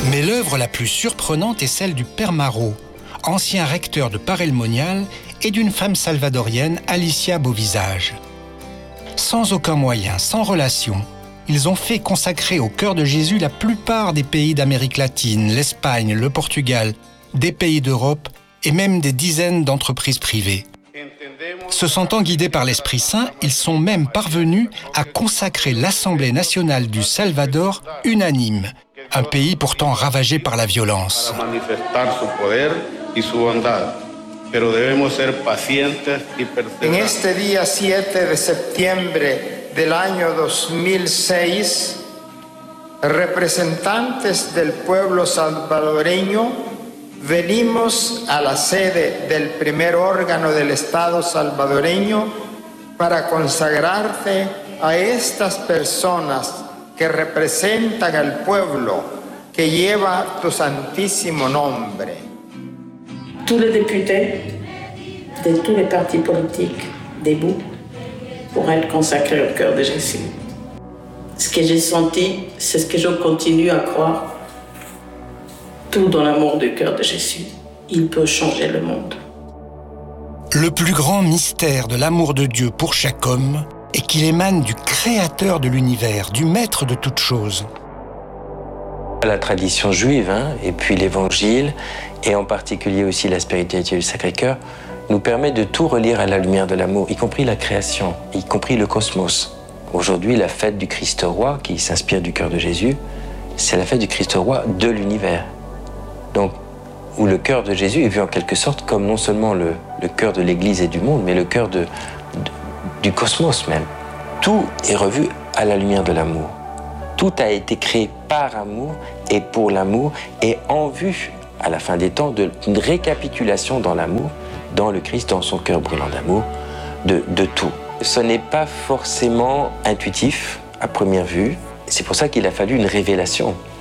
Mais l'œuvre la plus surprenante est celle du père Marot, ancien recteur de Paray-le-Monial, et d'une femme salvadorienne, Alicia Beauvisage. Sans aucun moyen, sans relation, ils ont fait consacrer au cœur de Jésus la plupart des pays d'Amérique latine, l'Espagne, le Portugal, des pays d'Europe et même des dizaines d'entreprises privées. Se sentant guidés par l'Esprit Saint, ils sont même parvenus à consacrer l'Assemblée nationale du Salvador unanime, un pays pourtant ravagé par la violence. En este día 7 de septiembre del año 2006, representantes del pueblo salvadoreño, venimos a la sede del primer órgano del Estado salvadoreño para consagrarte a estas personas que representan al pueblo que lleva tu santísimo nombre. Tous les députés de tous les partis politiques debout pour être consacrés au cœur de Jésus. Ce que j'ai senti, c'est ce que je continue à croire. Tout dans l'amour du cœur de Jésus, il peut changer le monde. Le plus grand mystère de l'amour de Dieu pour chaque homme est qu'il émane du Créateur de l'univers, du Maître de toutes choses. La tradition juive, et puis l'Évangile, et en particulier aussi la spiritualité du Sacré-Cœur, nous permet de tout relire à la lumière de l'amour, y compris la création, y compris le cosmos. Aujourd'hui, la fête du Christ roi, qui s'inspire du cœur de Jésus, c'est la fête du Christ roi de l'univers. Donc, où le cœur de Jésus est vu en quelque sorte comme non seulement le cœur de l'Église et du monde, mais le cœur du cosmos même. Tout est revu à la lumière de l'amour. Tout a été créé par amour et pour l'amour et en vue, à la fin des temps, d'une récapitulation dans l'amour, dans le Christ, dans son cœur brûlant d'amour, de tout. Ce n'est pas forcément intuitif à première vue. C'est pour ça qu'il a fallu une révélation.